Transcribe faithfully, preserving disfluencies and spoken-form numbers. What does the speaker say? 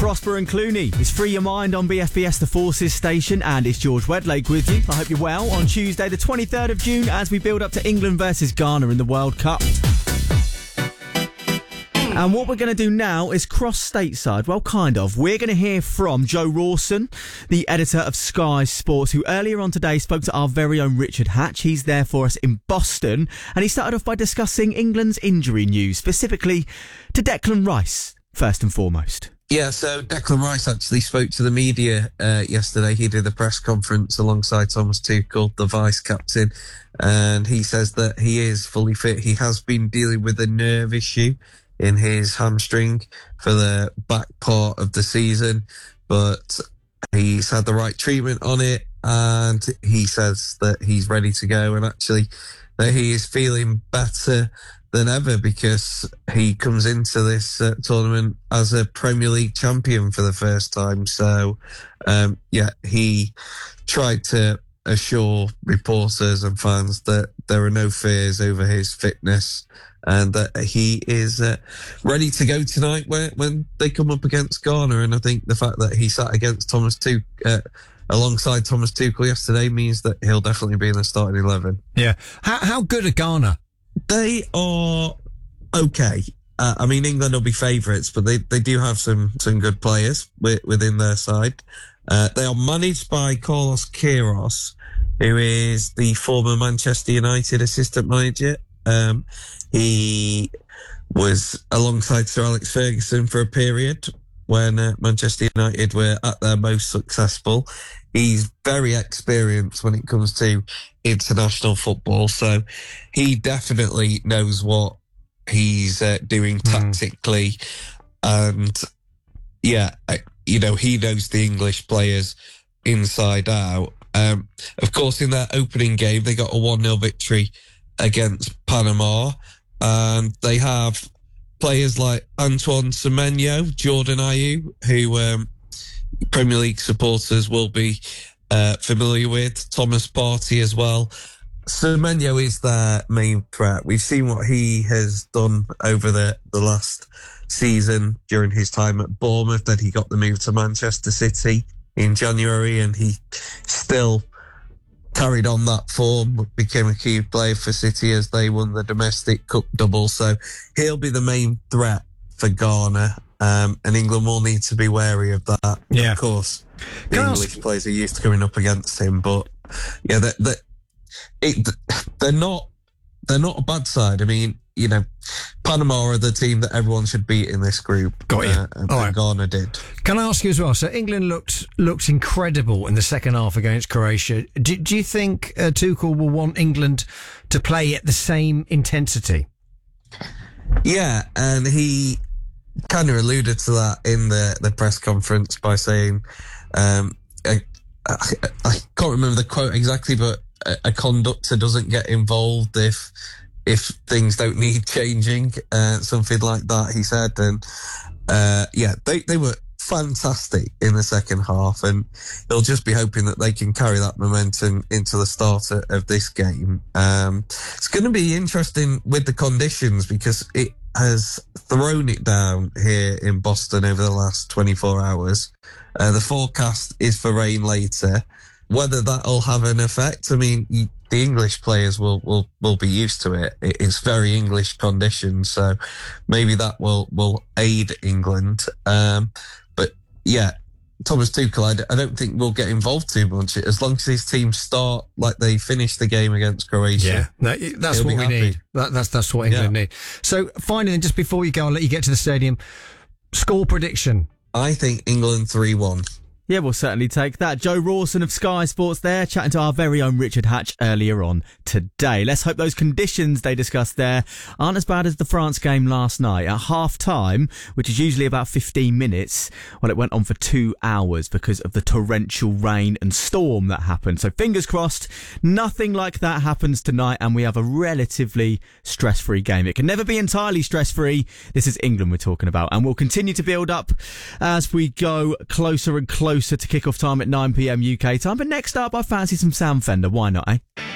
Prosper and Clooney. It's Free Your Mind on B F B S The Forces station, and it's George Wedlake with you. I hope you're well on Tuesday the twenty-third of June as we build up to England versus Ghana in the World Cup. And what we're going to do now is cross stateside. Well, kind of. We're going to hear from Joe Rawson, the editor of Sky Sports, who earlier on today spoke to our very own Richard Hatch. He's there for us in Boston. And he started off by discussing England's injury news, specifically to Declan Rice, first and foremost. Yeah, so Declan Rice actually spoke to the media uh, yesterday. He did a press conference alongside Thomas Tuchel, the vice-captain, and he says that he is fully fit. He has been dealing with a nerve issue in his hamstring for the back part of the season, but he's had the right treatment on it, and he says that he's ready to go, and actually that he is feeling better than ever because he comes into this uh, tournament as a Premier League champion for the first time. So, um, yeah, he tried to assure reporters and fans that there are no fears over his fitness and that he is uh, ready to go tonight when, when they come up against Ghana. And I think the fact that he sat against Thomas Tuchel, uh, alongside Thomas Tuchel yesterday means that he'll definitely be in the starting eleven. Yeah. How, how good are Ghana? They are okay. Uh, I mean, England will be favourites, but they, they do have some, some good players with, within their side. Uh, they are managed by Carlos Queiroz, who is the former Manchester United assistant manager. Um, he was alongside Sir Alex Ferguson for a period when uh, Manchester United were at their most successful. He's very experienced when it comes to international football, so he definitely knows what he's uh, doing tactically. Mm. And yeah, you know, he knows the English players inside out. Um, of course, in their opening game, they got a one nil victory against Panama, and they have players like Antoine Semenyo, Jordan Ayew, who um, Premier League supporters will be uh, familiar with, Thomas Partey as well. Semenyo is their main threat. We've seen what he has done over the, the last season during his time at Bournemouth, that he got the move to Manchester City in January, and he still carried on that form, became a key player for City as they won the domestic cup double. So he'll be the main threat for Ghana, um, and England will need to be wary of that. Yeah. Of course, the Can English ask- players are used to coming up against him, but yeah, they, they, it, they're not they're not a bad side. I mean, you know, Panama are the team that everyone should beat in this group. Got you. Uh, and All right. Ghana did. Can I ask you as well? So England looked looked incredible in the second half against Croatia. Do, do you think uh, Tuchel will want England to play at the same intensity? Yeah, and he kind of alluded to that in the, the press conference by saying, um, I, I, I can't remember the quote exactly, but a, a conductor doesn't get involved if if things don't need changing, uh, something like that, he said. And uh, yeah, they, they were fantastic in the second half, and they'll just be hoping that they can carry that momentum into the start of, of this game. Um, it's going to be interesting with the conditions because it has thrown it down here in Boston over the last twenty-four hours. Uh, the forecast is for rain later. Whether that'll have an effect, I mean, you, the English players will, will, will be used to it. It's very English conditions, so maybe that will, will aid England. Um, but yeah, Thomas Tuchel, I don't think we'll get involved too much. As long as his team start like they finished the game against Croatia. Yeah, that, that's what we happy. need. That, that's that's what England Yeah. need. So finally, just before you go, I'll let you get to the stadium. Score prediction. I think England three one. Yeah, we'll certainly take that. Joe Rawson of Sky Sports there, chatting to our very own Richard Hatch earlier on today. Let's hope those conditions they discussed there aren't as bad as the France game last night. At half-time, which is usually about fifteen minutes, well, it went on for two hours because of the torrential rain and storm that happened. So fingers crossed, nothing like that happens tonight, and we have a relatively stress-free game. It can never be entirely stress-free. This is England we're talking about, and we'll continue to build up as we go closer and closer to kick-off time at nine p.m. U K time. But next up, I fancy some Sound Fender. Why not, eh?